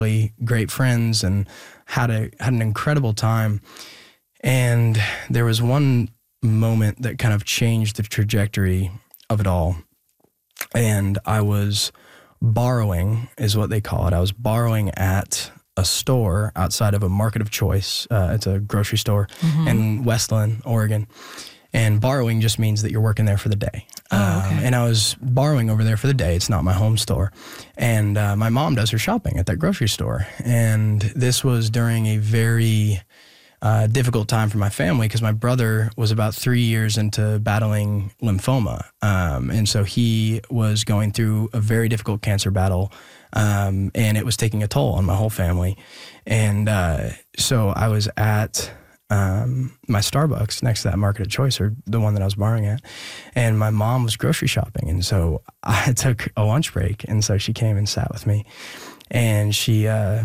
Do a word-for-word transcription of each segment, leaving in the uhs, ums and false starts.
really great friends and had a had an incredible time. And there was one moment that kind of changed the trajectory of it all. And I was borrowing, is what they call it. I was borrowing at a store outside of a Market of Choice. Uh, it's a grocery store mm-hmm. in Westland, Oregon. And borrowing just means that you're working there for the day. Oh, okay. Um, and I was borrowing over there for the day. It's not my home store. And uh, my mom does her shopping at that grocery store. And this was during a very uh, difficult time for my family because my brother was about three years into battling lymphoma. Um, and so he was going through a very difficult cancer battle. Um, and it was taking a toll on my whole family. And uh, so I was at um, my Starbucks next to that Market of Choice, or the one that I was borrowing at, and my mom was grocery shopping. And so I took a lunch break, and so she came and sat with me, and she uh,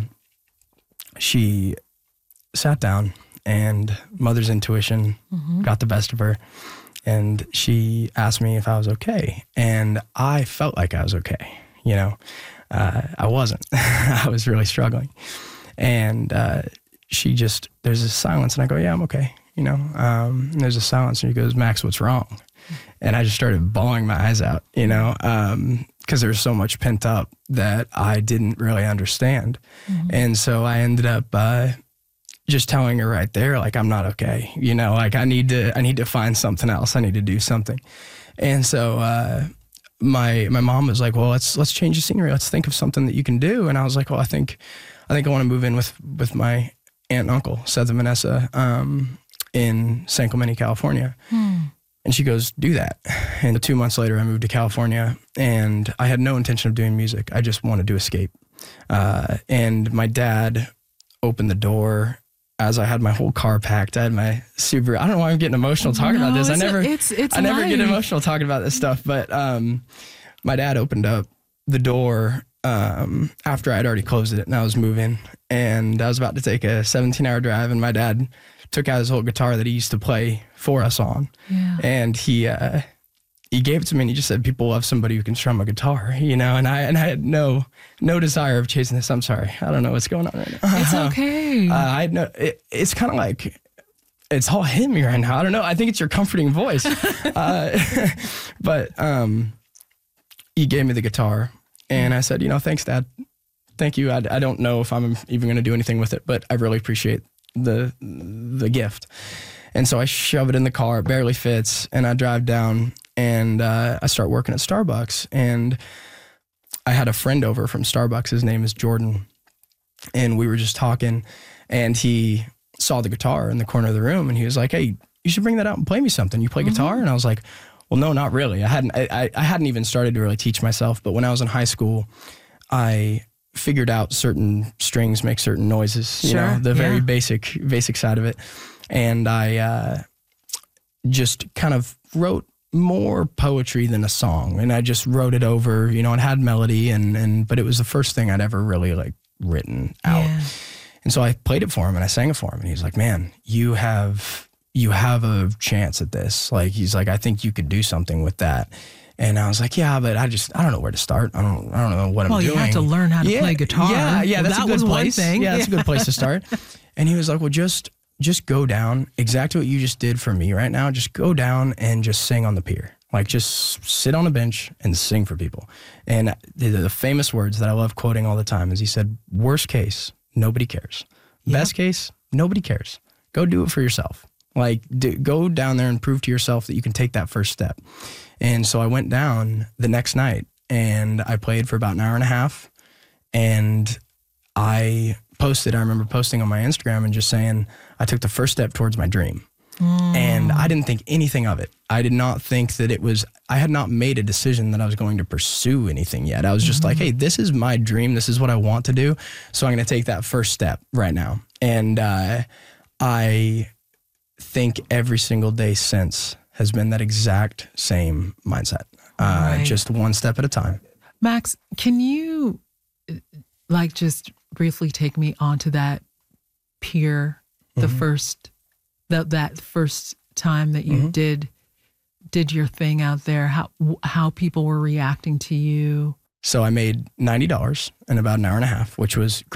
she sat down, and mother's intuition mm-hmm. got the best of her, and she asked me if I was okay, and I felt like I was okay, you know. Uh, I wasn't. I was really struggling. And uh, she just, there's a silence, and I go, yeah, I'm okay. You know, um, and there's a silence, and she goes, Max, what's wrong? And I just started bawling my eyes out, you know, um, because there was so much pent up that I didn't really understand. Mm-hmm. And so I ended up uh, just telling her right there, like, I'm not okay. You know, like I need to, I need to find something else. I need to do something. And so, uh, my my mom was like, well, let's let's change the scenery. Let's think of something that you can do. And I was like, well, I think I think I want to move in with with my aunt and uncle, Seth and Vanessa, um, in San Clemente, California. Hmm. And she goes, do that. And two months later, I moved to California, and I had no intention of doing music. I just wanted to escape. Uh, and my dad opened the door as I had my whole car packed. I had my Subaru. I don't know why I'm getting emotional talking no, about this. I it's never, a, it's, it's I never life. get emotional talking about this stuff. But um, my dad opened up the door um, after I'd already closed it, and I was moving. And I was about to take a seventeen-hour drive, and my dad took out his whole guitar that he used to play for us on, yeah. and he uh, he gave it to me, and he just said, "People love somebody who can strum a guitar," you know. And I and I had no no desire of chasing this. I'm sorry, I don't know what's going on right now. It's okay. Uh, I had no. It, it's kind of like it's all hitting me right now. I don't know. I think it's your comforting voice. uh, but um, he gave me the guitar, and I said, "You know, thanks, Dad. Thank you. I, I don't know if I'm even going to do anything with it, but I really appreciate the the gift." And so I shove it in the car. It barely fits, and I drive down. And uh, I start working at Starbucks, and I had a friend over from Starbucks. His name is Jordan, and we were just talking, and he saw the guitar in the corner of the room, and he was like, "Hey, you should bring that out and play me something. You play mm-hmm. guitar?" And I was like, "Well, no, not really. I hadn't. I, I hadn't even started to really teach myself. But when I was in high school, I figured out certain strings make certain noises. You sure, know, the yeah. very basic basic side of it, and I uh, just kind of wrote more poetry than a song, and I just wrote it over, you know, it had melody, and and but it was the first thing I'd ever really like written out. Yeah. And so I played it for him, and I sang it for him, and he's like, "Man, you have you have a chance at this." Like, he's like, "I think you could do something with that." And I was like, "Yeah, but I just I don't know where to start. I don't I don't know what well, I'm doing." Well, you have to learn how to yeah, play guitar. Yeah, yeah, well, that's that a good was place. one thing. Yeah, that's yeah. a good place to start. And he was like, "Well, just just go down exactly what you just did for me right now. Just go down and just sing on the pier. Like, just sit on a bench and sing for people." And the, the famous words that I love quoting all the time is he said, "Worst case, nobody cares. Yep. Best case, nobody cares. Go do it for yourself. Like, do, go down there and prove to yourself that you can take that first step." And so I went down the next night, and I played for about an hour and a half, and I posted, I remember posting on my Instagram and just saying, I took the first step towards my dream. Mm. And I didn't think anything of it. I did not think that it was, I had not made a decision that I was going to pursue anything yet. I was just mm-hmm. like, hey, this is my dream. This is what I want to do. So I'm going to take that first step right now. And uh, I think every single day since has been that exact same mindset. Uh, right. Just one step at a time. Max, can you like just briefly take me onto that pier, the mm-hmm. first That that first time that you mm-hmm. did did your thing out there, how how people were reacting to you? So I made ninety dollars in about an hour and a half, which was great.